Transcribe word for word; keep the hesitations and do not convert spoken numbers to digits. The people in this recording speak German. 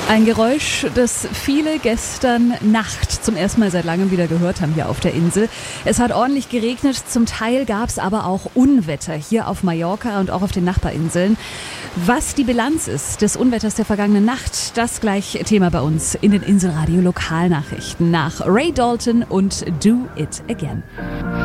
Ein Geräusch, das viele gestern Nacht zum ersten Mal seit langem wieder gehört haben hier auf der Insel. Es hat ordentlich geregnet, zum Teil gab es aber auch Unwetter hier auf Mallorca und auch auf den Nachbarinseln. Was die Bilanz ist des Unwetters der vergangenen Nacht, das gleich Thema bei uns in den Inselradio Lokalnachrichten nach Ray Dalton und Do It Again.